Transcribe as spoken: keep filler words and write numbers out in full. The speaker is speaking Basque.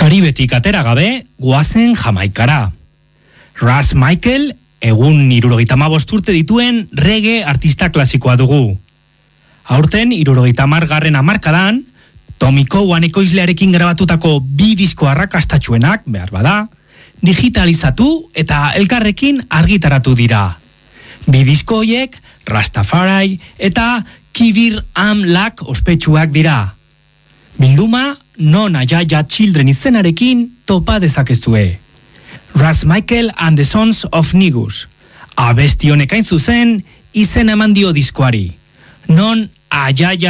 Karibetik atera gabe, goazen Jamaikara. Ras Michael, egun hirurogeita hamabost urte dituen reggae artista klasikoa dugu. Aurten hirurogeita hamar garren hamarkadan, Tommy Cowan ekoizlearekin grabatutako bi disko arrakastatsuenak, behar bada, digitalizatu eta elkarrekin argitaratu dira. Bi disko hoiek Rastafari eta Kibir Am Lak ospetsuak dira. Bilduma non Ajaya Children izenarekin topa dezakezue. Ras Michael and the Sons of Negus. Abesti honek hain zuzen izena eman dio diskoari. Non Ajaya